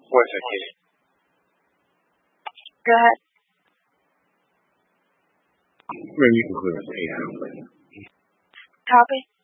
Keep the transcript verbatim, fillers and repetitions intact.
What's okay? Go ahead. Maybe you can clear up the eight. Copy.